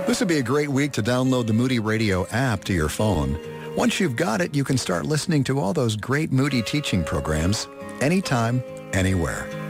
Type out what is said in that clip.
This would be a great week to download the Moody Radio app to your phone. Once you've got it, you can start listening to all those great Moody teaching programs anytime, anywhere.